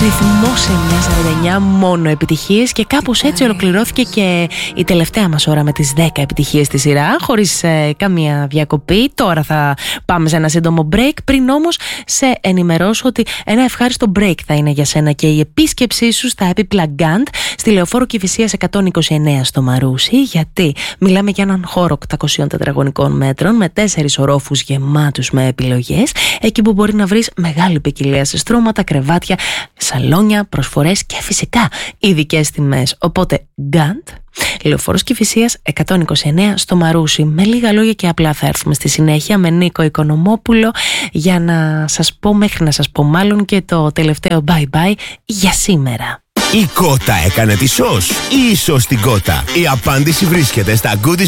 Ρυθμός 949, μόνο επιτυχίες, και κάπως έτσι ολοκληρώθηκε και η τελευταία μας ώρα με τις 10 επιτυχίες στη σειρά, χωρίς καμία διακοπή. Τώρα θα πάμε σε ένα σύντομο break. Πριν όμως σε ενημερώσω ότι ένα ευχάριστο break θα είναι για σένα και η επίσκεψή σου στα έπιπλα Γκαντ στη Λεωφόρο Κηφισίας 129 στο Μαρούσι, γιατί μιλάμε για έναν χώρο 800 τετραγωνικών μέτρων με 4 ορόφους γεμάτους με επιλογές, εκεί που μπορεί να βρεις μεγάλη ποικιλία σε στρώματα, κρεβάτια, σαλόνια, προσφορές και φυσικά ειδικές τιμές. Οπότε Γκαντ, Λεωφόρος Κηφισίας 129 στο Μαρούσι. Με λίγα λόγια και απλά θα έρθουμε στη συνέχεια με Νίκο Οικονομόπουλο για να σας πω, μέχρι να σας πω μάλλον, και το τελευταίο bye bye για σήμερα. Η κότα έκανε τη σως ή η σως την κότα? Η απάντηση βρίσκεται στα Goodies